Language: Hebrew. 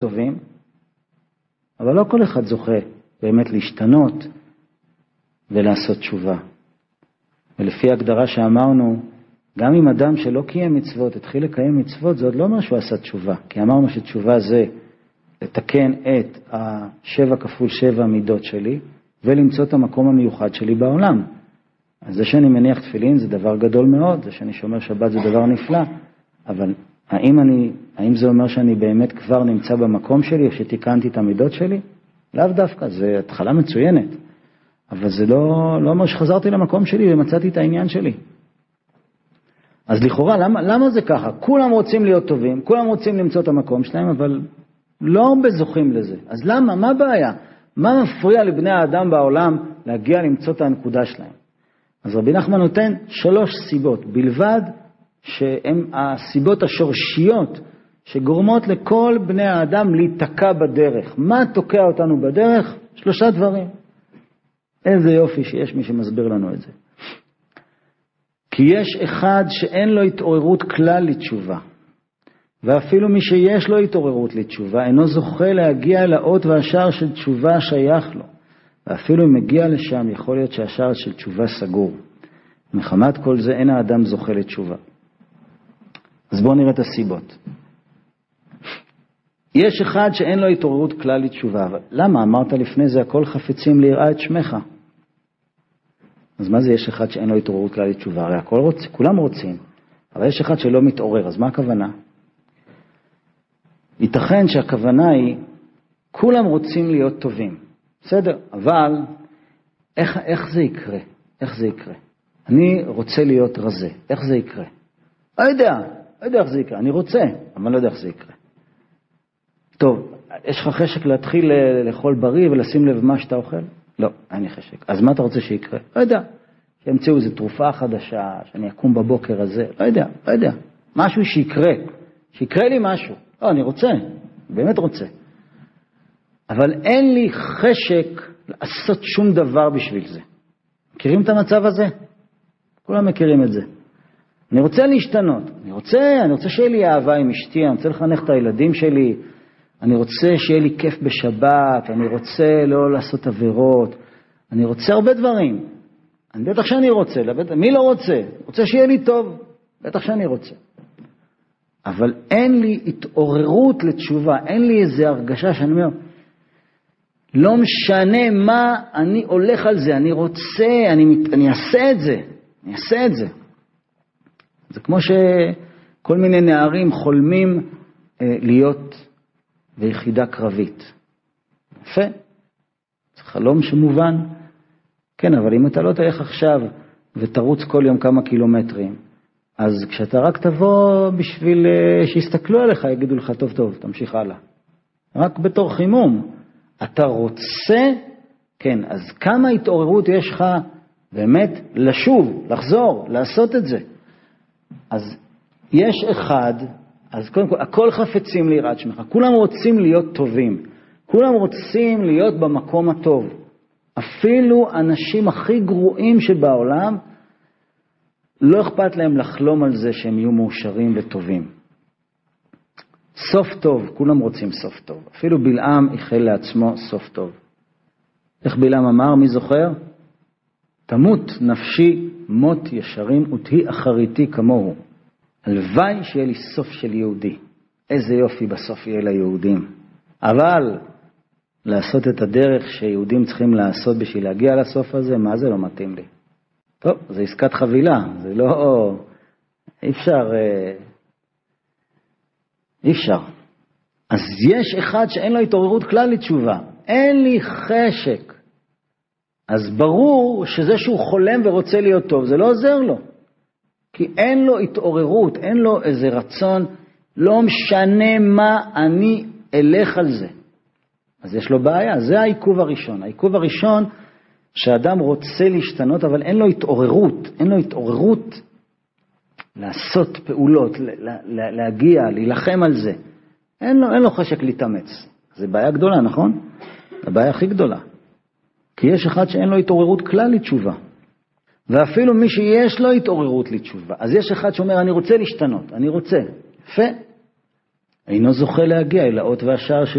טובים, אבל לא כל אחד זוכה באמת להשתנות ולעשות תשובה. ולפי ההגדרה שאמרנו, גם אם אדם שלא קיים מצוות, התחיל לקיים מצוות, זה עוד לא אומר שהוא עשה תשובה. כי אמרנו שתשובה זה לתקן את 7 כפול 7 מידות שלי, ולמצוא את המקום המיוחד שלי בעולם. אז זה שאני מניח תפילין זה דבר גדול מאוד, זה שאני שומר שבת זה דבר נפלא, אבל האם זה אומר שאני באמת כבר נמצא במקום שלי, או שתיקנתי את המידות שלי? לאו דווקא, זה התחלה מצוינת. אבל זה לא אומר שחזרתי למקום שלי ומצאתי את העניין שלי. אז לכאורה, למה זה ככה? כולם רוצים להיות טובים, כולם רוצים למצוא את המקום שלהם, אבל לא הרבה זוכים לזה. אז למה? מה הבעיה? מה מפריע לבני האדם בעולם להגיע למצוא את הנקודה שלהם? אז רבי נחמן נותן 3 סיבות, בלבד שהן הסיבות השורשיות שגורמות לכל בני האדם להיתקע בדרך. מה תוקע אותנו בדרך? 3 דברים. איזה יופי שיש מי שמסביר לנו את זה. כי יש אחד שאין לו התעוררות כלל לתשובה, ואפילו מי שיש לו התעוררות לתשובה אינו זוכה להגיע לאות והשער של תשובה שייך לו, ואפילו אם מגיע לשם יכול להיות שהשער של תשובה סגור. מחמת כל זה אין האדם זוכה לתשובה. אז בואו נראה את הסיבות. יש אחד שאין לו התעוררות כלל לתשובה, אבל למה? אמרת לפני זה הכל חפצים ליראה את שמך. אז מה זה יש אחד שאין לו התעוררות כלל לתשובה? הרי כולם רוצים, אבל יש אחד שלא מתעורר, אז מה הכוונה? ייתכן שהכוונה היא, כולם רוצים להיות טובים, בסדר, אבל איך זה יקרה? איך זה יקרה? אני רוצה להיות רזה, איך זה יקרה? לא יודע איך זה יקרה, אני רוצה, אבל לא יודע איך זה יקרה. טוב, יש לך חשק להתחיל לאכול בריא ולשים לב מה שאתה אוכל? לא, אין לי חשק. אז מה אתה רוצה שיקרה? לא יודע. שימצאו איזו תרופה חדשה, שאני אקום בבוקר הזה, לא יודע. משהו שיקרה לי משהו. לא, אני רוצה, באמת רוצה. אבל אין לי חשק לעשות שום דבר בשביל זה. מכירים את המצב הזה? כולם מכירים את זה. אני רוצה להשתנות. אני רוצה שיהיה לי אהבה עם אשתי, אני רוצה לחנך את הילדים שלי, אני רוצה שיהיה לי כיף בשבת, אני רוצה לא לעשות עבירות, אני רוצה הרבה דברים. אני בטח שאני רוצה, מי לא רוצה? רוצה שיהיה לי טוב, בטח שאני רוצה. אבל אין לי התעוררות לתשובה, אין לי איזו הרגשה שאני אומר, לא משנה מה, אני הולך על זה, אני רוצה, אני אעשה את זה. זה כמו שכל מיני נערים חולמים להיות ביחידה קרבית. יפה. זה חלום שמובן. כן, אבל אם אתה לא תלך עכשיו ותרוץ כל יום כמה קילומטרים, אז כשאתה רק תבוא בשביל שיסתכלו עליך, יגידו לך, טוב, תמשיך הלאה. רק בתור חימום. אתה רוצה, כן, אז כמה התעוררות יש לך באמת לשוב, לחזור, לעשות את זה. אז יש אחד, אז קודם כל, הכל חפצים ליראת שמך, כולם רוצים להיות טובים, כולם רוצים להיות במקום הטוב. אפילו אנשים הכי גרועים שבעולם, לא אכפת להם לחלום על זה שהם יהיו מאושרים וטובים. סוף טוב, כולם רוצים סוף טוב. אפילו בלעם איחל לעצמו סוף טוב. איך בלעם אמר, מי זוכר? תמות נפשי מות ישרים ותהי אחריתי כמוהו. הלוואי שיהיה לי סוף של יהודי. איזה יופי בסוף יהיה ליהודים. אבל לעשות את הדרך שיהודים צריכים לעשות בשביל להגיע לסוף הזה, מה זה לא מתאים לי? טוב, זה עסקת חבילה, זה לא... אי אפשר. אז יש אחד שאין לו התעוררות כלל לתשובה. אין לי חשק. אז ברור שזה שהוא חולם ורוצה להיות טוב, זה לא עוזר לו. כי אין לו התעוררות, אין לו איזה רצון, לא משנה מה אני אלך על זה. אז יש לו בעיה, זה העיכוב הראשון. העיכוב הראשון שאדם רוצה להשתנות, אבל אין לו התעוררות לעשות פעולות, להגיע, להילחם על זה. אין לו חשק להתאמץ. זה בעיה גדולה, נכון? הבעיה הכי גדולה. כי יש אחד שאין לו התעוררות כלל לתשובה. ואפילו מי שיש לו התעוררות לתשובה. אז יש אחד שאומר, אני רוצה להשתנות, אני רוצה. יפה. אינו זוכה להגיע אל האות והשער